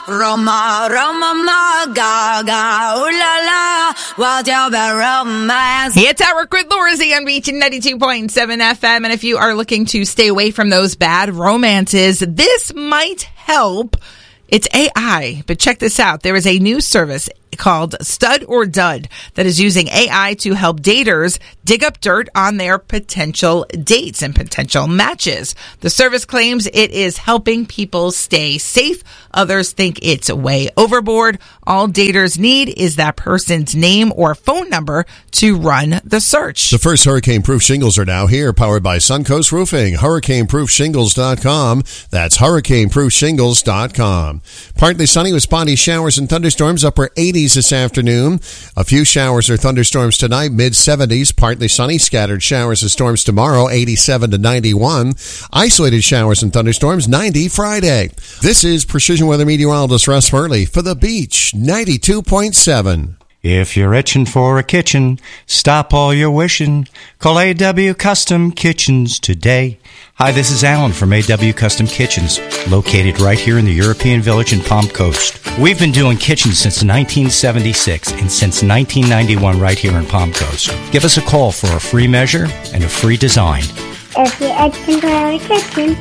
Roma, Roma, Gaga, ooh la la, what's your romance? It's Eric with Lorzy on Beach 92.7 FM. And if you are looking to stay away from those bad romances, this might help. It's AI, but check this out. There is a new service called Stud or Dud that is using AI to help daters dig up dirt on their potential dates and potential matches. The service claims it is helping people stay safe. Others think it's way overboard. All daters need is that person's name or phone number to run the search. The first hurricane-proof shingles are now here, powered by Suncoast Roofing. HurricaneProofShingles.com. That's HurricaneProofShingles.com. Partly sunny with spotty showers and thunderstorms, upper 80s this afternoon. A few showers or thunderstorms tonight, mid-70s. Partly sunny, scattered showers and storms tomorrow, 87 to 91. Isolated showers and thunderstorms, 90 Friday. This is Precision Weather Meteorologist Russ Furley for The Beach, 92.7. If you're itching for a kitchen, stop all your wishing. Call A.W. Custom Kitchens today. Hi, this is Alan from A.W. Custom Kitchens, located right here in the European Village in Palm Coast. We've been doing kitchens since 1976 and since 1991 right here in Palm Coast. Give us a call for a free measure and a free design. If you're itching for a kitchen,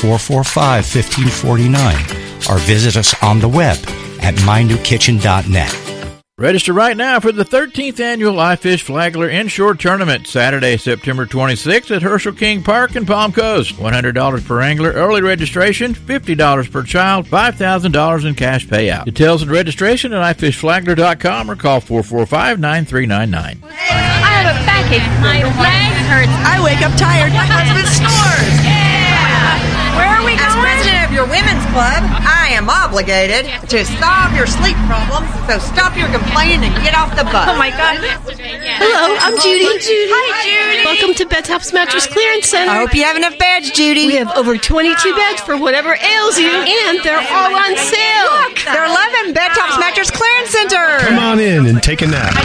445-1549. Or visit us on the web at mynewkitchen.net. Register right now for the 13th annual iFish Flagler Inshore Tournament, Saturday, September 26th at Herschel King Park in Palm Coast. $100 per angler, early registration, $50 per child, $5,000 in cash payout. Details and registration at ifishflagler.com or call 445-9399. I have a backache. My leg hurts. I wake up tired. My husband snores. Yeah. Where are we going? As president of your women's club, I am obligated to solve your sleep problems, so stop your complaining and get off the bus. Oh, my God. Hello, I'm Judy. Hi, Judy. Welcome to Bed Tops Mattress Clearance Center. I hope you have enough beds, Judy. We have over 22 beds for whatever ails you, and they're all on sale. Look, they're 11 Bed Tops Mattress Clearance Center. Come on in and take a nap.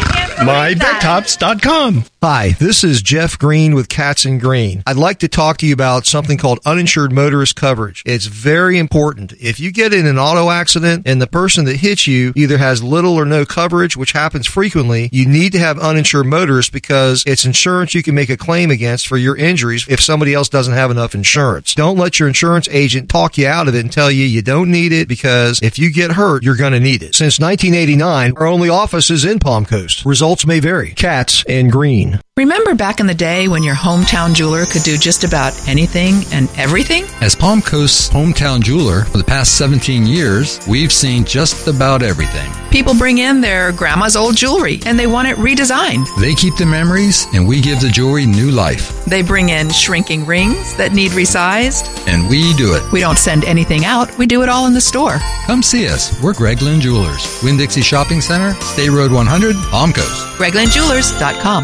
MyBedTops.com. Hi, this is Jeff Green with Cats and Green. I'd like to talk to you about something called uninsured motorist coverage. It's very important. If you get in an auto accident and the person that hits you either has little or no coverage, which happens frequently, you need to have uninsured motorists because it's insurance you can make a claim against for your injuries if somebody else doesn't have enough insurance. Don't let your insurance agent talk you out of it and tell you you don't need it, because if you get hurt, you're going to need it. Since 1989, our only office is in Palm Coast. Results may vary. Cats and Green. Remember back in the day when your hometown jeweler could do just about anything and everything? As Palm Coast's hometown jeweler for the past 17 years, we've seen just about everything. People bring in their grandma's old jewelry and they want it redesigned. They keep the memories and we give the jewelry new life. They bring in shrinking rings that need resized. And we do it. We don't send anything out. We do it all in the store. Come see us. We're Gregland Jewelers. Winn-Dixie Shopping Center, State Road 100, Palm Coast. GreglandJewelers.com.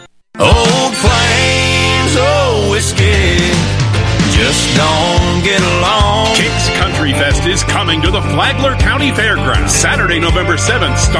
Old flames, oh whiskey, just don't get along. Kicks Country Fest is coming to the Flagler County Fairgrounds Saturday, November 7th.